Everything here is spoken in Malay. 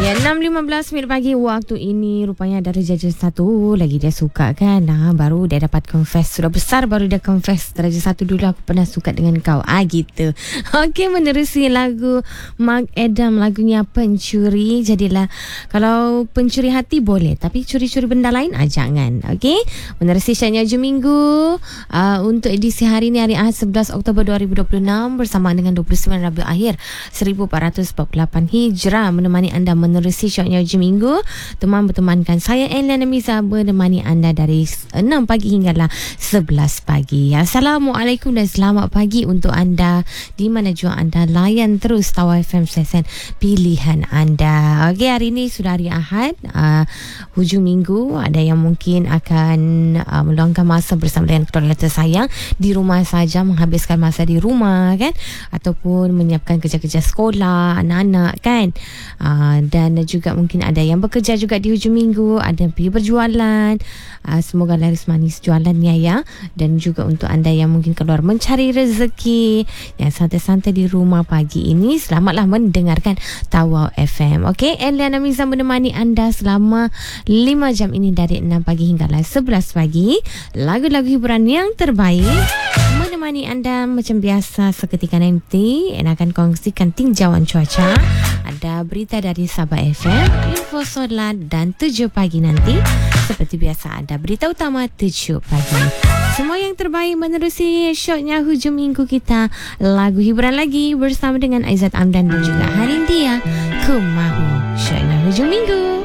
Ya, 6.15 minit pagi waktu ini. Rupanya ada Darjah 1 lagi dia suka kan. Baru dia dapat confess. Sudah besar baru dia confess. Darjah 1 dulu aku pernah suka dengan kau. Gitu. Okey, menerusi lagu Mark Adam, lagunya Pencuri. Jadilah, kalau pencuri hati boleh, tapi curi-curi benda lain jangan. Okey, menerusi Syiarnya Hujung Minggu untuk edisi hari ini, hari Ahad 11 Oktober 2026, bersamaan dengan 29 Rabiul Akhir 1448 Hijrah, menemani anda menerusi Syiarnya Hujung Minggu. Teman bertemankan saya, Eliana Miza, menemani anda dari 6 pagi hinggalah 11 pagi. Assalamualaikum dan selamat pagi untuk anda di mana jua anda layan terus Tawar FM stesen pilihan anda. Okey, hari ini sudah hari Ahad, hujung minggu. Ada yang mungkin akan meluangkan masa bersama dengan keluarga tersayang di rumah saja, menghabiskan masa di rumah kan, ataupun menyiapkan kerja-kerja sekolah anak-anak kan. Dan juga mungkin ada yang bekerja juga di hujung minggu, ada yang pergi berjualan. Semoga laris manis jualannya ya. Dan juga untuk anda yang mungkin keluar mencari rezeki, yang santai-santai di rumah pagi ini, selamatlah mendengarkan Tawau FM. Okey, Eliana Miza menemani anda selama 5 jam ini dari 6 pagi hinggalah 11 pagi. Lagu-lagu hiburan yang terbaik menemani anda macam biasa. Seketika nanti akan kongsikan tinjauan cuaca, ada berita dari Sabah FM, info solat, dan 7 pagi nanti seperti biasa ada berita utama 7 pagi. Semua yang terbaik menerusi Syiarnya Hujung Minggu kita. Lagu hiburan lagi bersama dengan Aizat Amdan dan juga Harindia. Ku Mahu. Syiarnya Hujung Minggu.